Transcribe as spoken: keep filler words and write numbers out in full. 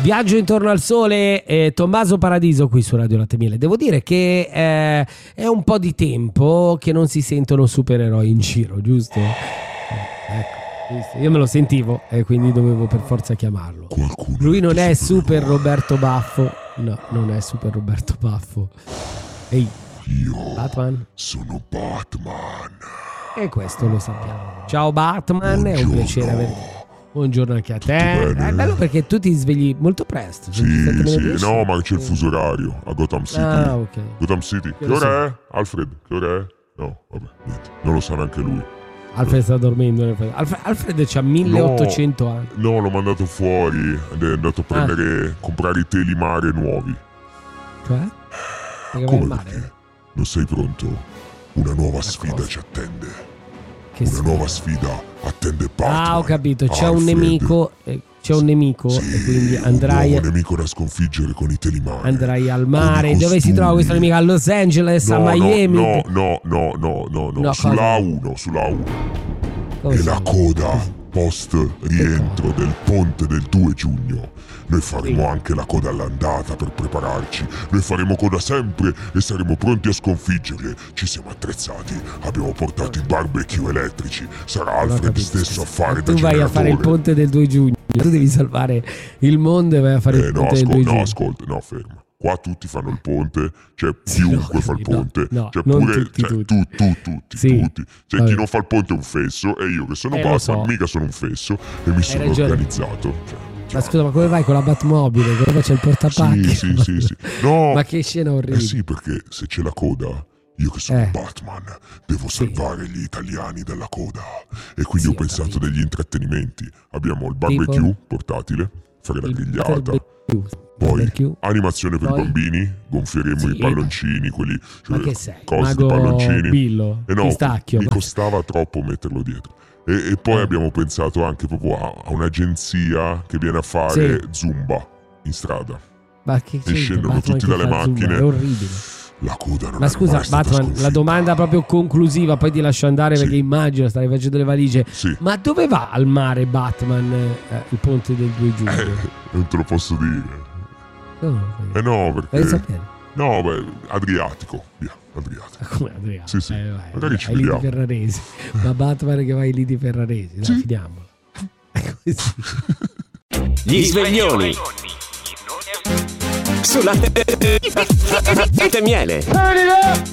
Viaggio intorno al sole, eh, Tommaso Paradiso qui su Radio Latte Miele. Devo dire che eh, è un po' di tempo che non si sentono supereroi in giro, giusto? Eh, ecco, io me lo sentivo e quindi dovevo per forza chiamarlo. Qualcuno Lui non è super Roberto Baffo. No, non è super Roberto Baffo. Ehi, Io Batman? sono Batman. E questo lo sappiamo. Ciao Batman, Buongiorno. è un piacere averti. Buongiorno anche a te. bene? È bello perché tu ti svegli molto presto. Sì, sì, no, ma c'è il fuso orario a Gotham City. Ah, ok. Gotham City. Che Che lo ora è? Alfred, che ora è? No, vabbè, niente. Non lo sa neanche lui. Alfred sta dormendo. Alfred, Alfred c'ha milleottocento anni. No, l'ho mandato fuori ed è andato a prendere, Ah. comprare i teli mare nuovi. Cioè? Perché vai Come al mare? perché? Non sei pronto? Una nuova Ma sfida cosa? ci attende. Che Una sfida? nuova sfida attende Batman. Ah, ho capito. C'è un Alfred. nemico. eh, C'è un nemico Sì, e quindi un andrai, nuovo nemico da sconfiggere con i teli mare. andrai al con mare. i Dove si costumi. trova questo nemico? A Los Angeles, a No, Miami? no, no, no, no, no, no, No, sulla cosa? A uno, sulla A uno. Come E si la chiama? coda post rientro del ponte del due giugno. Noi faremo Sì. anche la coda all'andata per prepararci. Noi faremo coda sempre e saremo pronti a sconfiggerle. Ci siamo attrezzati. Abbiamo portato i barbecue elettrici. Sarà Non ho Alfred capito. stesso a fare da Tu vai a fare il generatore. ponte del due giugno. Tu devi salvare il mondo e vai a fare Eh il no, ponte del ascol- due no, giugno. ascolta, no, ferma. Qua tutti fanno il ponte, cioè Sì, chiunque no, fa il no, ponte, no, cioè non pure tutti, cioè, tutti. tu, tu, tutti, Sì, tutti. Cioè vabbè. chi non fa il ponte è un fesso e io che sono Eh, lo Batman, so. mica sono un fesso e mi sono ragione. organizzato. Cioè, Ma chiaro. scusa, ma come vai con la Batmobile? Come c'è il portapacchi? Sì, sì, sì, sì. No, Ma che scena orribile. eh sì, perché se c'è la coda, io che sono Eh. Batman, devo Sì. salvare gli italiani dalla coda. E quindi Sì, ho ho pensato capito. degli intrattenimenti. Abbiamo il barbecue Tipo? portatile, fare la Il grigliata. barbecue. Poi Barbecue. animazione per Poi? i bambini, gonfieremo Sì. i palloncini, quelli Ma cioè, che sei? cose Mago di palloncini. Billo? E no, Pistacchio? mi costava troppo metterlo dietro. E, e poi Eh. abbiamo pensato anche proprio a, a un'agenzia che viene a fare Sì. Zumba in strada. Ma che E c'entra? scendono Batman tutti che dalle fa Zumba? macchine. È orribile. La coda non Ma è scusa, mai stata Batman, la sconfitta. domanda proprio conclusiva, poi ti lascio andare Sì. perché immagino stai facendo le valigie. Sì. Ma dove va al mare Batman, eh, il ponte del due giugno? Eh, non te lo posso dire. No, Eh no, Vuoi perché... sapere? No, beh, Adriatico. Via, Adriatico. Come Adriano? Sì, sì. Eh, vai, Magari ci ai lidi vediamo. ferraresi. Ma Batman che va ai lidi ferraresi. Dai, Sì. finiamola. È così. Gli sveglioni sulla Latte Miele.